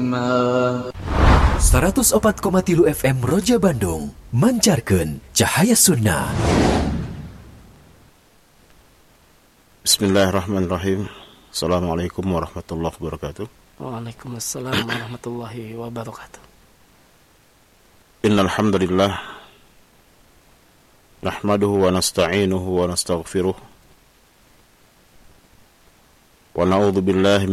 104,3 FM Roja Bandung mancarkeun cahaya sunnah. Bismillahirrahmanirrahim. Assalamualaikum warahmatullahi wabarakatuh. Waalaikumsalam warahmatullahi wabarakatuh. Innal hamdalillah nahmaduhu wa nasta'inuhu wa nastaghfiruh wa na'udzu billahi